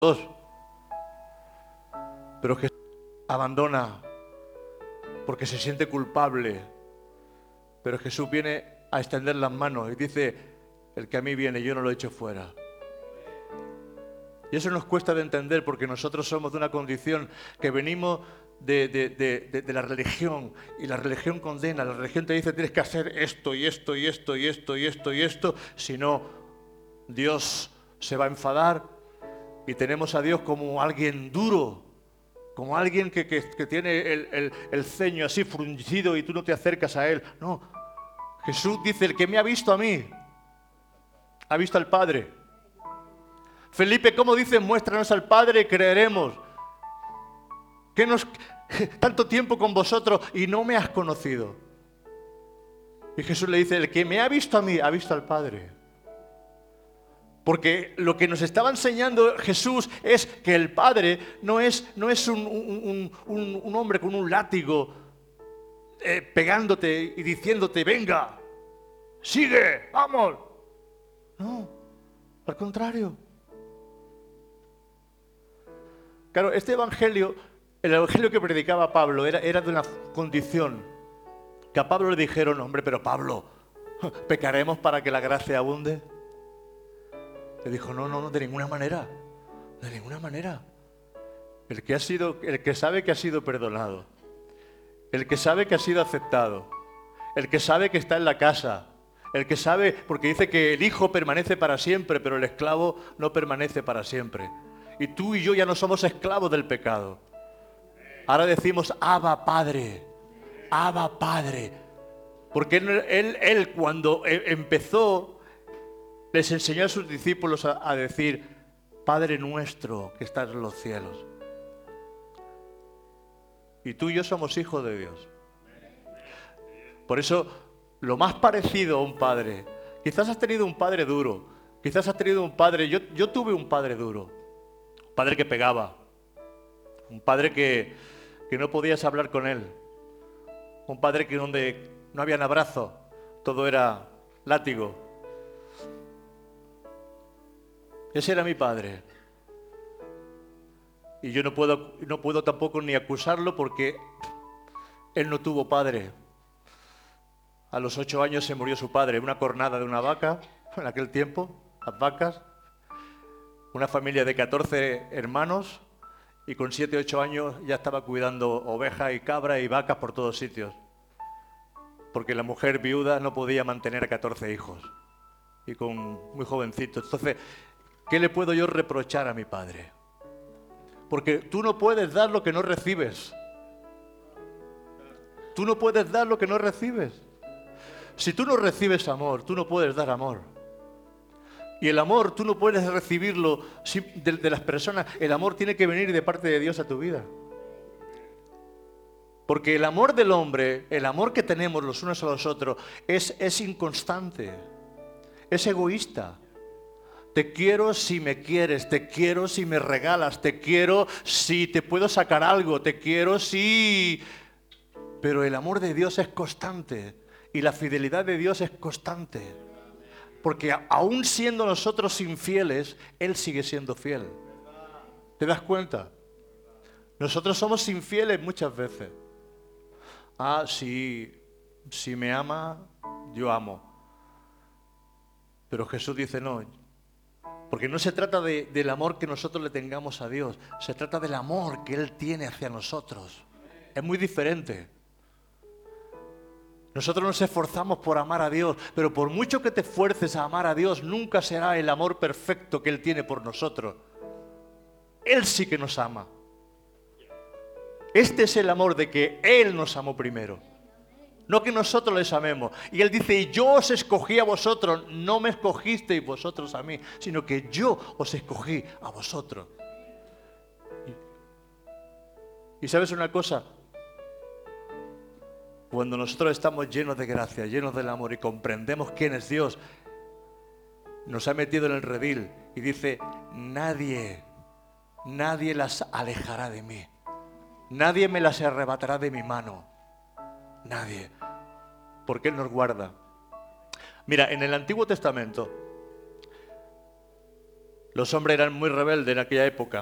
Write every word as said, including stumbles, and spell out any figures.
Pero Jesús abandona porque se siente culpable. Pero Jesús viene a extender las manos y dice: el que a mí viene, yo no lo echo fuera. Y eso nos cuesta de entender porque nosotros somos de una condición que venimos de, de, de, de, de la religión, y la religión condena. La religión te dice: tienes que hacer esto y esto y esto y esto y esto y esto, si no, Dios se va a enfadar. Y tenemos a Dios como alguien duro, como alguien que, que, que tiene el, el, el ceño así fruncido y tú no te acercas a Él. No, Jesús dice: el que me ha visto a mí, ha visto al Padre. Felipe, ¿cómo dice? Muéstranos al Padre y creeremos. ¿Qué nos, tanto tiempo con vosotros y no me has conocido? Y Jesús le dice: el que me ha visto a mí, ha visto al Padre. Porque lo que nos estaba enseñando Jesús es que el Padre no es, no es un, un, un, un hombre con un látigo eh, pegándote y diciéndote: venga, sigue, vamos. No, al contrario. Claro, este evangelio, el evangelio que predicaba Pablo era, era de una condición que a Pablo le dijeron: hombre, pero Pablo, ¿pecaremos para que la gracia abunde? Le dijo: no, no, no, de ninguna manera, de ninguna manera. El que ha sido, el que sabe que ha sido perdonado, el que sabe que ha sido aceptado, el que sabe que está en la casa, el que sabe, porque dice que el hijo permanece para siempre, pero el esclavo no permanece para siempre. Y tú y yo ya no somos esclavos del pecado. Ahora decimos: Abba Padre, Abba Padre. Porque él, él, él cuando empezó, les enseñó a sus discípulos a, a decir: Padre nuestro que estás en los cielos. Y tú y yo somos hijos de Dios. Por eso, lo más parecido a un padre, quizás has tenido un padre duro, quizás has tenido un padre, yo, yo tuve un padre duro, un padre que pegaba, un padre que, que no podías hablar con él, un padre que donde no había un abrazo, todo era látigo. Ese era mi padre. Y yo no puedo, no puedo tampoco ni acusarlo porque él no tuvo padre. A los ocho años se murió su padre, una cornada de una vaca, en aquel tiempo, las vacas. Una familia de catorce hermanos y con siete, ocho años ya estaba cuidando ovejas y cabras y vacas por todos sitios. Porque la mujer viuda no podía mantener a catorce hijos. Y con muy jovencito. Entonces, ¿qué le puedo yo reprochar a mi padre? Porque tú no puedes dar lo que no recibes. Tú no puedes dar lo que no recibes. Si tú no recibes amor, tú no puedes dar amor. Y el amor, tú no puedes recibirlo de, de las personas. El amor tiene que venir de parte de Dios a tu vida. Porque el amor del hombre, el amor que tenemos los unos a los otros, es, es inconstante, es egoísta. Te quiero si me quieres, te quiero si me regalas, te quiero si te puedo sacar algo, te quiero si... Pero el amor de Dios es constante y la fidelidad de Dios es constante. Porque aún siendo nosotros infieles, Él sigue siendo fiel. ¿Te das cuenta? Nosotros somos infieles muchas veces. Ah, si, si me ama, yo amo. Pero Jesús dice no. Porque no se trata de, del amor que nosotros le tengamos a Dios. Se trata del amor que Él tiene hacia nosotros. Es muy diferente. Nosotros nos esforzamos por amar a Dios, pero por mucho que te esfuerces a amar a Dios, nunca será el amor perfecto que Él tiene por nosotros. Él sí que nos ama. Este es el amor de que Él nos amó primero. No que nosotros les amemos. Y Él dice: yo os escogí a vosotros, no me escogisteis vosotros a mí, sino que yo os escogí a vosotros. Y, ¿y sabes una cosa? Cuando nosotros estamos llenos de gracia, llenos del amor y comprendemos quién es Dios, nos ha metido en el redil y dice: nadie, nadie las alejará de mí. Nadie me las arrebatará de mi mano. Nadie. Porque Él nos guarda. Mira, en el Antiguo Testamento, Los hombres eran muy rebeldes en aquella época.